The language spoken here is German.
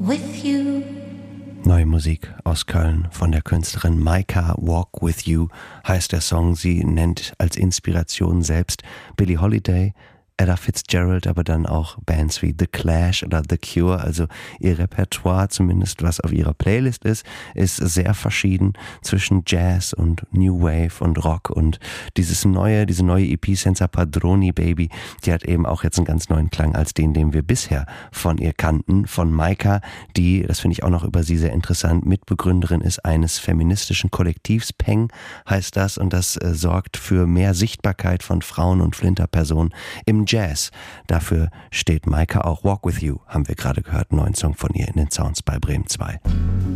with you. Neue Musik aus Köln von der Künstlerin Maika, Walk With You heißt der Song. Sie nennt als Inspiration selbst Billie Holiday, Ella Fitzgerald, aber dann auch Bands wie The Clash oder The Cure. Also ihr Repertoire, zumindest was auf ihrer Playlist ist sehr verschieden zwischen Jazz und New Wave und Rock. Und diese neue EP Senza Padroni Baby, die hat eben auch jetzt einen ganz neuen Klang als den wir bisher von ihr kannten. Von Maika, die, das finde ich auch noch über sie sehr interessant, Mitbegründerin ist eines feministischen Kollektivs, Peng heißt das, und das sorgt für mehr Sichtbarkeit von Frauen und Flinterpersonen im Jazz. Dafür steht Maika auch. Walk With You haben wir gerade gehört, neuen Song von ihr in den Sounds bei Bremen 2.